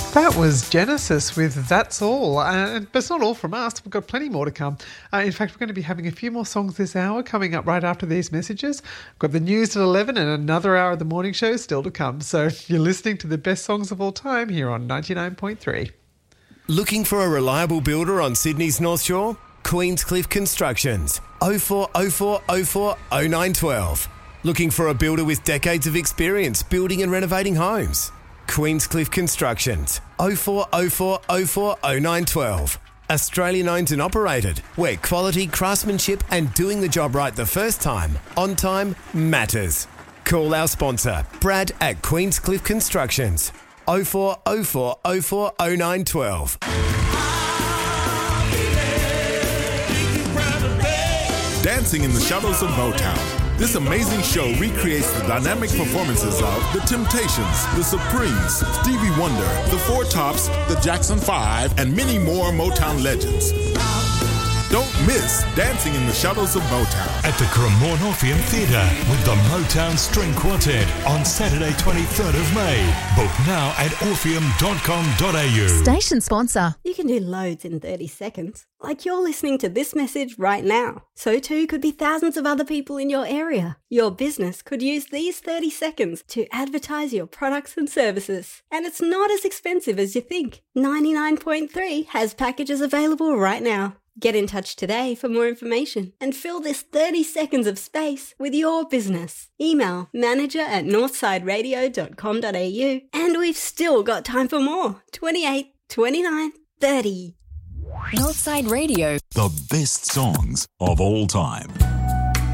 That was Genesis with That's All. But it's not all from us. We've got plenty more to come. In fact, we're going to be having a few more songs this hour coming up right after these messages. We've got the news at 11 and another hour of the morning show still to come. So you're listening to the best songs of all time here on 99.3. Looking for a reliable builder on Sydney's North Shore? Queenscliff Constructions. 0404 04 0912. Looking for a builder with decades of experience building and renovating homes? Queenscliff Constructions. 0404 04 0912. Australian owned and operated, where quality, craftsmanship and doing the job right the first time, on time, matters. Call our sponsor, Brad at Queenscliff Constructions. 0404 04 0912. Dancing in the Shadows of Motown. This amazing show recreates the dynamic performances of The Temptations, The Supremes, Stevie Wonder, The Four Tops, The Jackson 5, and many more Motown legends. Don't miss Dancing in the Shadows of Motown at the Cremorne Orpheum Theatre with the Motown String Quartet on Saturday 23rd of May. Book now at orpheum.com.au. Station sponsor. You can do loads in 30 seconds. Like you're listening to this message right now. So too could be thousands of other people in your area. Your business could use these 30 seconds to advertise your products and services. And it's not as expensive as you think. 99.3 has packages available right now. Get in touch today for more information and fill this 30 seconds of space with your business. Email manager@northsideradio.com.au and we've still got time for more. 28, 29, 30. Northside Radio. The best songs of all time.